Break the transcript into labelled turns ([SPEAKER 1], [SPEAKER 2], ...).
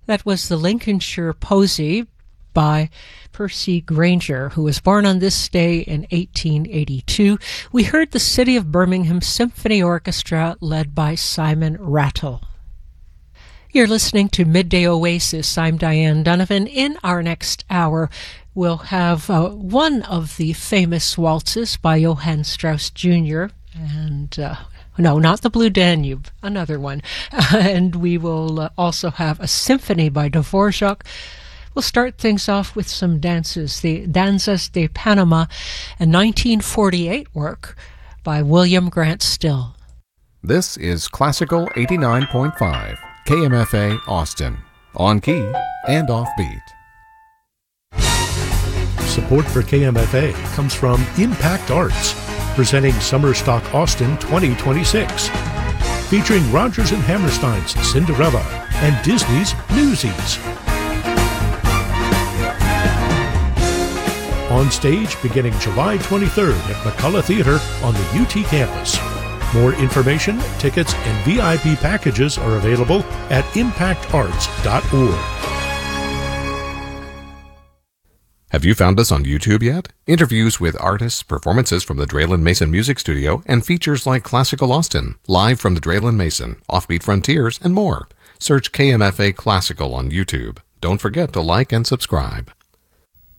[SPEAKER 1] That was the Lincolnshire Posy by Percy Grainger, who was born on this day in 1882. We heard the City of Birmingham Symphony Orchestra led by Simon Rattle. You're listening to Midday Oasis. I'm Diane Donovan. In our next hour, we'll have one of the famous waltzes by Johann Strauss Jr. and no, not the Blue Danube, another one. And we will also have a symphony by Dvorak. We'll start things off with some dances, the Danzas de Panama, a 1948 work by William Grant Still.
[SPEAKER 2] This is Classical 89.5, KMFA Austin, on key and offbeat.
[SPEAKER 3] Support for KMFA comes from Impact Arts, presenting Summerstock Austin 2026, featuring Rodgers and Hammerstein's Cinderella and Disney's Newsies. On stage beginning July 23rd at McCullough Theater on the UT campus. More information, tickets, and VIP packages are available at impactarts.org.
[SPEAKER 2] Have you found us on YouTube yet? Interviews with artists, performances from the Draylen Mason Music Studio, and features like Classical Austin, live from the Draylen Mason, Offbeat Frontiers, and more. Search KMFA Classical on YouTube. Don't forget to like and subscribe.